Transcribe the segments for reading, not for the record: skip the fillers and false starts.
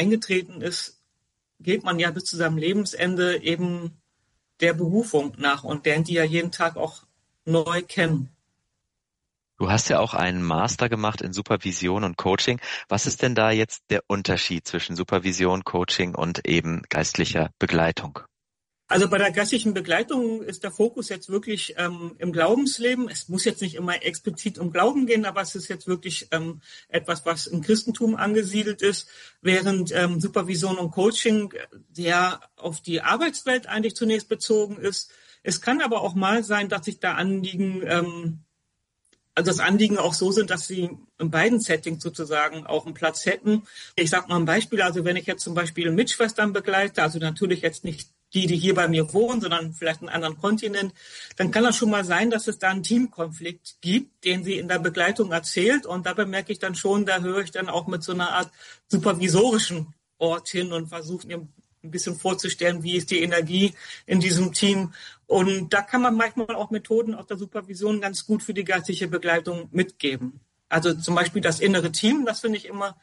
eingetreten ist, geht man ja bis zu seinem Lebensende eben der Berufung nach und lernt die ja jeden Tag auch neu kennen. Du hast ja auch einen Master gemacht in Supervision und Coaching. Was ist denn da jetzt der Unterschied zwischen Supervision, Coaching und eben geistlicher Begleitung? Also bei der geistlichen Begleitung ist der Fokus jetzt wirklich im Glaubensleben. Es muss jetzt nicht immer explizit um Glauben gehen, aber es ist jetzt wirklich etwas, was im Christentum angesiedelt ist, während Supervision und Coaching ja auf die Arbeitswelt eigentlich zunächst bezogen ist. Es kann aber auch mal sein, dass sich da das Anliegen auch so sind, dass sie in beiden Settings sozusagen auch einen Platz hätten. Ich sage mal ein Beispiel, also wenn ich jetzt zum Beispiel Mitschwestern begleite, also natürlich jetzt nicht die hier bei mir wohnen, sondern vielleicht einen anderen Kontinent, dann kann das schon mal sein, dass es da einen Teamkonflikt gibt, den sie in der Begleitung erzählt. Und da bemerke ich dann schon, da höre ich dann auch mit so einer Art supervisorischen Ort hin und versuche mir ein bisschen vorzustellen, wie ist die Energie in diesem Team. Und da kann man manchmal auch Methoden aus der Supervision ganz gut für die geistliche Begleitung mitgeben. Also zum Beispiel das innere Team, das finde ich immer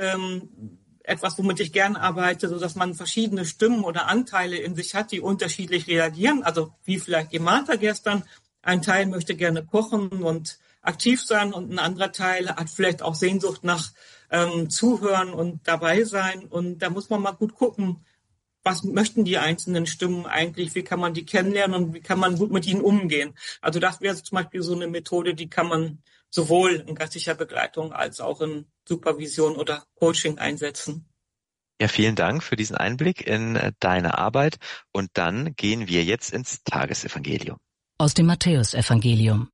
etwas, womit ich gern arbeite, so dass man verschiedene Stimmen oder Anteile in sich hat, die unterschiedlich reagieren. Also wie vielleicht die Martha gestern. Ein Teil möchte gerne kochen und aktiv sein und ein anderer Teil hat vielleicht auch Sehnsucht nach Zuhören und dabei sein. Und da muss man mal gut gucken, was möchten die einzelnen Stimmen eigentlich, wie kann man die kennenlernen und wie kann man gut mit ihnen umgehen. Also das wäre zum Beispiel so eine Methode, die kann man sowohl in geistlicher Begleitung als auch in Supervision oder Coaching einsetzen. Ja, vielen Dank für diesen Einblick in deine Arbeit. Und dann gehen wir jetzt ins Tagesevangelium. Aus dem Matthäusevangelium.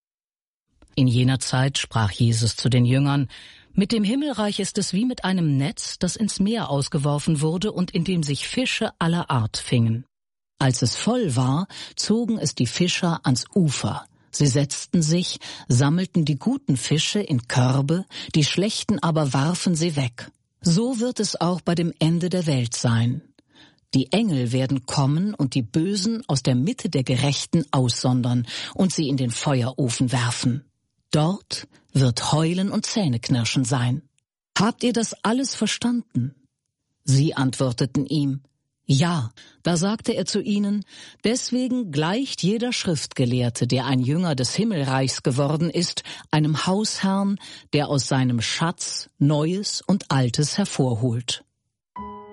In jener Zeit sprach Jesus zu den Jüngern: Mit dem Himmelreich ist es wie mit einem Netz, das ins Meer ausgeworfen wurde und in dem sich Fische aller Art fingen. Als es voll war, zogen es die Fischer ans Ufer. Sie setzten sich, sammelten die guten Fische in Körbe, die schlechten aber warfen sie weg. So wird es auch bei dem Ende der Welt sein. Die Engel werden kommen und die Bösen aus der Mitte der Gerechten aussondern und sie in den Feuerofen werfen. Dort wird Heulen und Zähneknirschen sein. Habt ihr das alles verstanden? Sie antworteten ihm: Ja. Da sagte er zu ihnen: Deswegen gleicht jeder Schriftgelehrte, der ein Jünger des Himmelreichs geworden ist, einem Hausherrn, der aus seinem Schatz Neues und Altes hervorholt.